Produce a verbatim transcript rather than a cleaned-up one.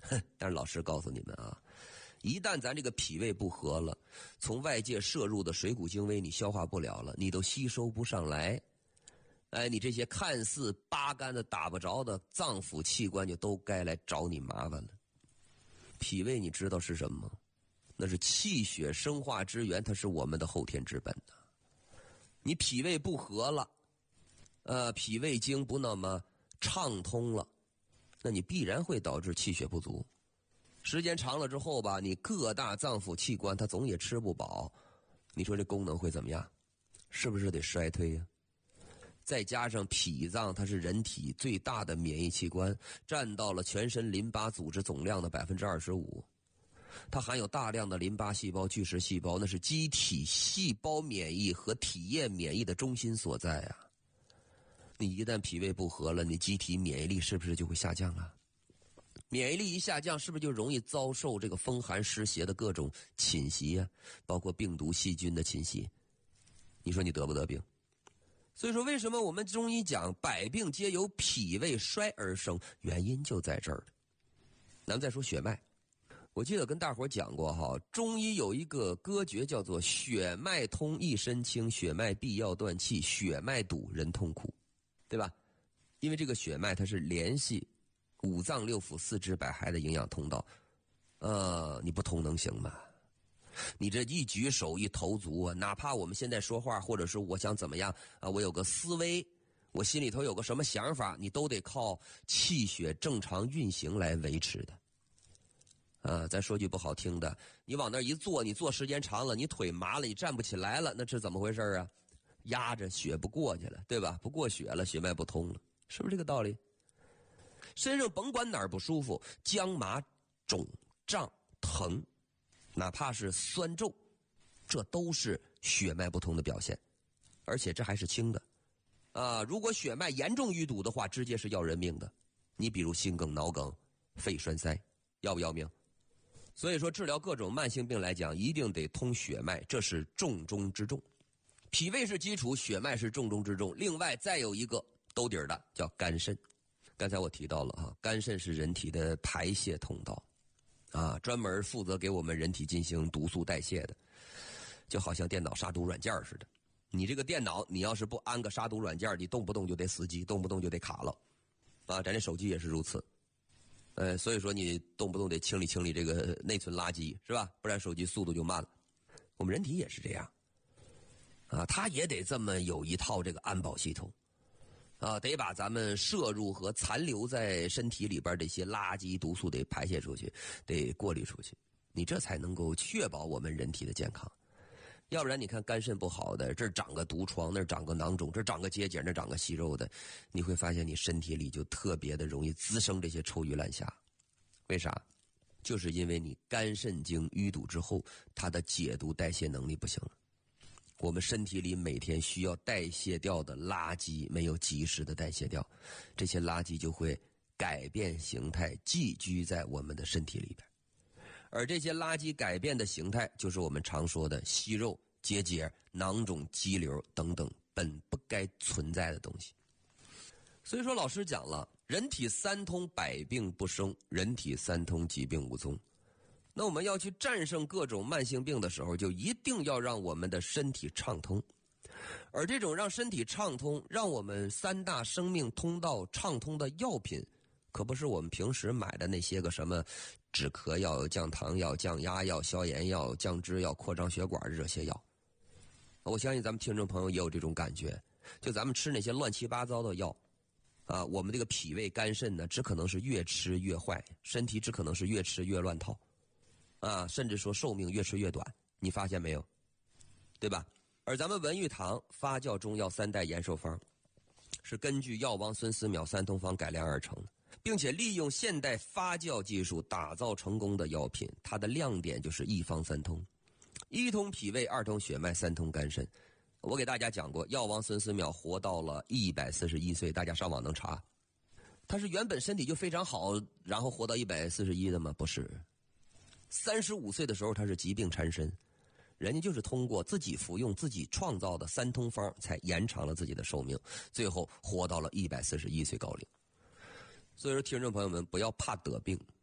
但是老师告诉你们啊，一旦咱这个脾胃不和了，从外界摄入的水谷精微你消化不了了，你都吸收不上来，哎，你这些看似八竿子打不着的脏腑器官就都该来找你麻烦了。脾胃你知道是什么吗？那是气血生化之源，它是我们的后天之本的。你脾胃不和了，呃，脾胃经不那么畅通了，那你必然会导致气血不足。时间长了之后吧，你各大脏腑器官它总也吃不饱，你说这功能会怎么样？是不是得衰退呀？再加上脾脏它是人体最大的免疫器官，占到了全身淋巴组织总量的 百分之二十五。它含有大量的淋巴细胞、巨噬细胞，那是机体细胞免疫和体液免疫的中心所在啊。你一旦脾胃不和了，你机体免疫力是不是就会下降啊？免疫力一下降，是不是就容易遭受这个风寒湿邪的各种侵袭啊？包括病毒细菌的侵袭，你说你得不得病？所以说为什么我们中医讲百病皆由脾胃衰而生，原因就在这儿。咱们再说血脉，我记得跟大伙讲过哈，中医有一个歌诀叫做血脉通一身轻，血脉闭要断气，血脉堵人痛苦，对吧？因为这个血脉它是联系五脏六腑四肢百骸的营养通道，呃，你不通能行吗？你这一举手一投足啊，哪怕我们现在说话，或者是我想怎么样啊，我有个思维，我心里头有个什么想法，你都得靠气血正常运行来维持的。啊，再说句不好听的，你往那一坐，你坐时间长了，你腿麻了，你站不起来了，那是怎么回事啊？压着血不过去了，对吧？不过血了，血脉不通了，是不是这个道理？身上甭管哪儿不舒服，僵麻、肿、胀、疼，哪怕是酸皱，这都是血脉不通的表现，而且这还是轻的啊！如果血脉严重淤堵的话，直接是要人命的。你比如心梗、脑梗、肺栓塞，要不要命？所以说治疗各种慢性病来讲，一定得通血脉，这是重中之重。脾胃是基础，血脉是重中之重。另外再有一个兜底儿的叫肝肾。刚才我提到了哈，肝肾是人体的排泄通道啊，专门负责给我们人体进行毒素代谢的，就好像电脑杀毒软件似的。你这个电脑，你要是不安个杀毒软件，你动不动就得死机，动不动就得卡了啊。咱这手机也是如此，呃，所以说你动不动得清理清理这个内存垃圾，是吧？不然手机速度就慢了。我们人体也是这样啊，它也得这么有一套这个安保系统啊，得把咱们摄入和残留在身体里边这些垃圾毒素得排泄出去，得过滤出去，你这才能够确保我们人体的健康。要不然你看肝肾不好的，这儿长个毒疮，那儿长个囊肿，这儿长个结节，那儿长个息肉的，你会发现你身体里就特别的容易滋生这些臭鱼烂虾。为啥？就是因为你肝肾经淤堵之后，它的解毒代谢能力不行了。我们身体里每天需要代谢掉的垃圾没有及时的代谢掉，这些垃圾就会改变形态，寄居在我们的身体里边。而这些垃圾改变的形态，就是我们常说的息肉、结节、囊肿、肌瘤等等本不该存在的东西。所以说老师讲了，人体三通，百病不生，人体三通，疾病无踪。那我们要去战胜各种慢性病的时候，就一定要让我们的身体畅通。而这种让身体畅通，让我们三大生命通道畅通的药品，可不是我们平时买的那些个什么止咳药、降糖药、降压药、消炎药、降脂药、扩张血管的这些药。我相信咱们听众朋友也有这种感觉，就咱们吃那些乱七八糟的药啊，我们这个脾胃肝肾呢，只可能是越吃越坏，身体只可能是越吃越乱套啊，甚至说寿命越吃越短，你发现没有？对吧？而咱们文玉堂发酵中药三代延寿方，是根据药王孙思邈三通方改良而成的，并且利用现代发酵技术打造成功的药品。它的亮点就是一方三通，一通脾胃，二通血脉，三通肝肾。我给大家讲过，药王孙思邈活到了一百四十一岁，大家上网能查。他是原本身体就非常好，然后活到一百四十一的吗？不是。三十五岁的时候他是疾病缠身，人家就是通过自己服用自己创造的三通方才延长了自己的寿命，最后活到了一百四十一岁高龄。所以说听众朋友们不要怕得病